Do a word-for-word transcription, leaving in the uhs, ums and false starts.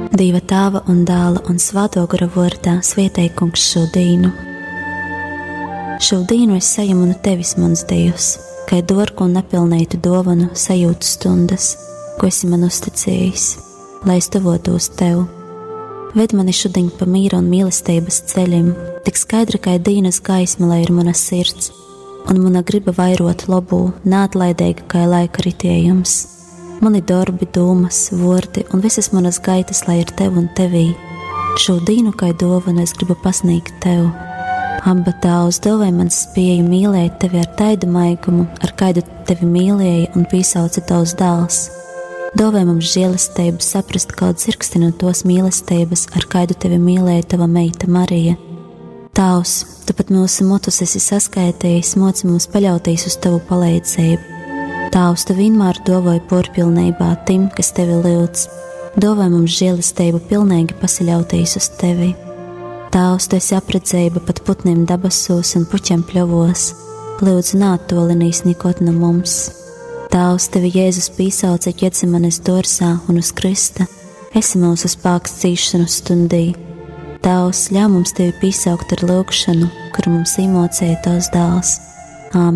Dieva Tēva un Dēla un Svētā gara vārdā svētī Kungs šodīnu. Šodīnu es saņemu no Tevis, mans Dievs, kā dārgu un nepilnītu dāvanu sajūtu stundas, ko esi man uzticējis, lai es tuvotos Tev. Ved mani šodien pa mīra un mīlestības ceļiem, tik skaidra kā dienas gaisma, lai ir mana sirds, un mana griba vairot labu, neatlaidīga kā laika ritējums. Mani darbi, domas, vārdi un visas manas gaitas, lai ir Tev un Tevī. Šodīnu kā dāvanu es gribu pasniegt Tev. Abba Tēvs dāvāj man spēju mīlēt Tevi ar taidu maigumu, ar kādu Tevi mīlēja un piesauca Tavs dēls. Dāvāj mums žēlastību saprast kaut dzirksti no tos mīlestības, ar kādu Tevi mīlēja Tava meita Marija. Tavs, Tu pat mūsu mutus esi saskaitījis, moci mums paļauties uz Tavu palīdzību. Tavs, Tu vienmēr dāvāj porpilnībā tim, kas Tevi lūdz. Dāvāj mums žēlastību pilnīgi pasaļauties uz Tevi. Tavs, Tu esi apredzība pat putniem dabasos un puķiem pļovos. Lūdzu, neattolinīs nekot no mums. Tavs, Tevi Jēzus piesauca Ģetsemanes dārzā un uz krista. Esi mūsu spēks cīšanu stundī. Tavs, ļauj mums Tevi piesaukt ar lūgšanu, kuru mums īmocēja Tavs dēls. Āmen.